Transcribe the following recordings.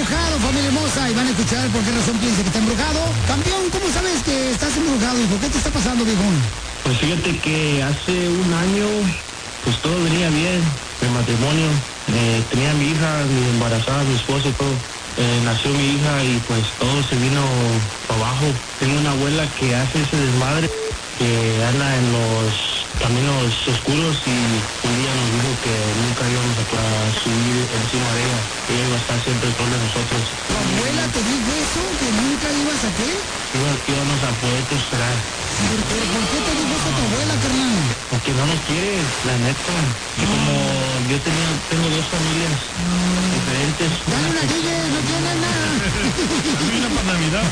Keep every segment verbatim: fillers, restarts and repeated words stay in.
embrujado, familia hermosa, y van a escuchar por qué razón piensa que está embrujado. Campeón, ¿cómo sabes que estás embrujado, hijo? ¿Qué te está pasando, viejón? Pues fíjate que hace un año, pues todo venía bien, el matrimonio. Eh, tenía a mi hija, mi embarazada, mi esposa y todo. Eh, nació mi hija y pues todo se vino para abajo. Tengo una abuela que hace ese desmadre, que anda en los caminos oscuros y un día nos dijo que nunca íbamos a poder subir encima de ella, que ella iba a estar siempre detrás de nosotros. ¿Tu abuela te dijo eso? ¿Que nunca ibas a qué? Iba- íbamos a poder prosperar. ¿Pero, pero por qué te dijo eso tu abuela, carnal? Porque no nos quiere, la neta. Que como yo tenía, tengo dos familias diferentes. Dale una D J, no tiene nada. Vino para Navidad.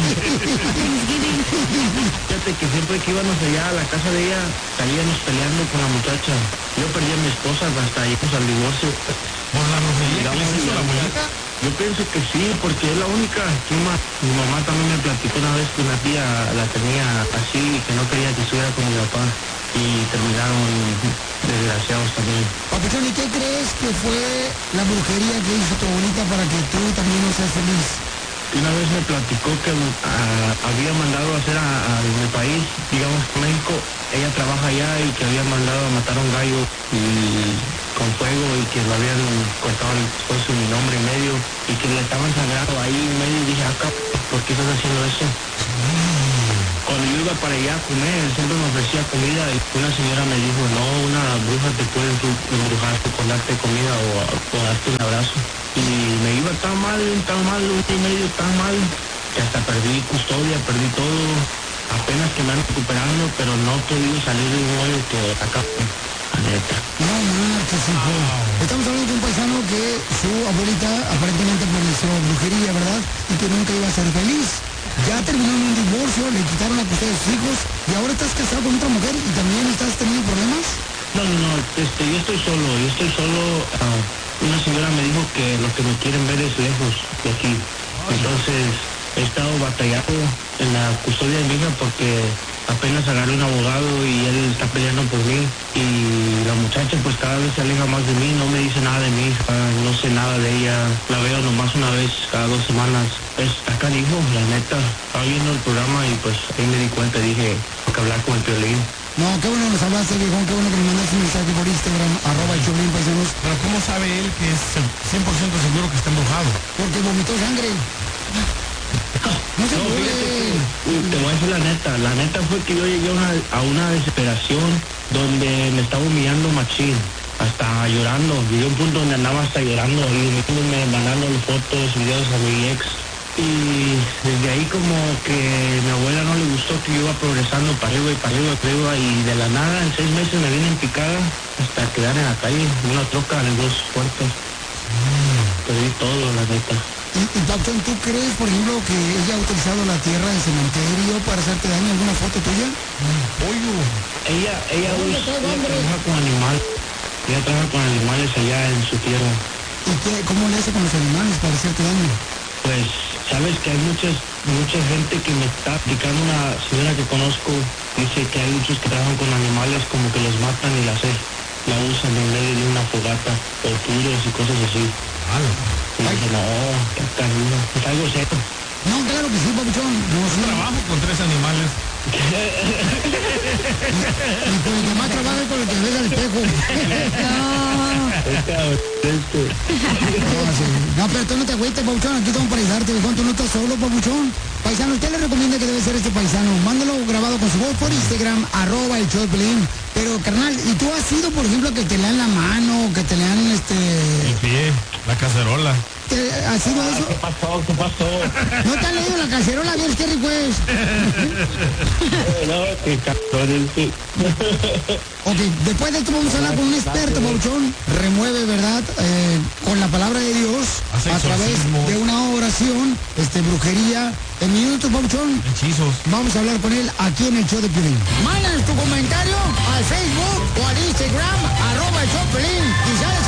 Fíjate que siempre que íbamos allá a la casa de ella, salíamos peleando con la muchacha. Yo perdí a mi esposa hasta llegamos al divorcio. ¿Por la brujería que le hizo la abuelita? Yo pienso que sí, porque es la única. ¿Quién más? Mi mamá también me platicó una vez que una tía la tenía así y que no quería que estuviera con mi papá. Y terminaron desgraciados también. Papuchón, ¿y qué crees que fue la brujería que hizo tu abuelita para que tú también no seas feliz? Una vez me platicó que ah, había mandado a hacer a, a mi país, digamos México, ella trabaja allá y que había mandado a matar a un gallo y con fuego y que lo habían cortado el pescuezo mi nombre en medio y que le estaban sangrando ahí en medio y dije, acá, ¿por qué estás haciendo eso? Cuando yo iba para allá a comer, siempre me ofrecía comida y una señora me dijo, no, una bruja te puede embrujarte con darte comida o, o darte un abrazo. Y me iba tan mal, tan mal, un y medio tan mal, que hasta perdí custodia, perdí todo. Apenas que me han recuperando, pero no he podido salir de un hoyo que acá, la neta. No marches, hijo. Estamos hablando de un paisano que su abuelita aparentemente padeció brujería, ¿verdad? Y que nunca iba a ser feliz. Ya terminó en un divorcio, le quitaron la custodia de sus hijos y ahora estás casado con otra mujer y también estás teniendo problemas. No, no, no, este, yo estoy solo, yo estoy solo. Uh, una señora me dijo que lo que me quieren ver es lejos de aquí. Entonces he estado batallando en la custodia de mi hija porque apenas agarré un abogado y él está peleando por mí. Y la muchacha pues cada vez se aleja más de mí, no me dice nada de mi hija, no sé nada de ella. La veo nomás una vez cada dos semanas. Está canijo, la neta. Estaba viendo el programa y pues ahí me di cuenta, dije, tengo que hablar con el Piolín. No, qué bueno nos hablaste, viejón, qué bueno que me mandaste un mensaje por Instagram, arroba el Choplin, paisanos. Pero ¿cómo sabe él que es cien por ciento seguro que está embrujado? Porque vomitó sangre. No se No, puede. fíjate que, te voy a decir la neta, la neta fue que yo llegué a una, a una desesperación donde me estaba humillando machín, hasta llorando, llegué a un punto donde andaba hasta llorando y me mandando fotos, videos a mi ex. Y desde ahí como que mi abuela no le gustó que yo iba progresando para arriba y para arriba y para arriba y de la nada en seis meses me vine en picada hasta quedar en la calle, en una troca en dos puertos. Perdí todo, la neta. Y, y Papuchón, ¿tú crees, por ejemplo, que ella ha utilizado la tierra del cementerio para hacerte daño? ¿Alguna foto tuya? Pollo. Ella, ella, ¿Dónde usa, está el ella hombre? trabaja con animales, ella trabaja con animales allá en su tierra. ¿Y qué, cómo le hace con los animales para hacerte daño? Pues, sabes que hay muchas, mucha gente que me está aplicando, una señora que conozco, dice que hay muchos que trabajan con animales como que los matan y la, hace, la usan en medio de una fogata, o puros y cosas así. Y dije, no, qué cariño, es algo serio. No, claro que sí, Papuchón. No, sí. Trabajo con tres animales. Y con el que más trabaja es con el que ves al espejo. Este, No, sí. No, pero tú no te agüites, Papuchón. Aquí estamos para ayudarte, viejón. Tú no estás solo, Papuchón. Paisano, ¿usted le recomienda que debe ser este paisano? Mándalo grabado con su voz por Instagram, arroba el Choplin. Pero, carnal, ¿y tú has sido, por ejemplo, que te lean la mano, que te lean, este... El pie, la cacerola. ¿Te, ¿Has sido eso? ¿Qué pasó? ¿Qué pasó? ¿No te han leído la cacerola bien, Kerry, pues? No, qué cabrón, sí. Ok, después de esto vamos a hablar con un experto, Papuchón. Remueve, ¿verdad? Eh, con la palabra de Dios, Hace a través exorcismo. de una oración, este, brujería. En minutos, Papuchón, Hechizos. vamos a hablar con él aquí en el show de Piolín. Mándanos tu comentario al Facebook o al Instagram, arroba el show de Piolín, y sale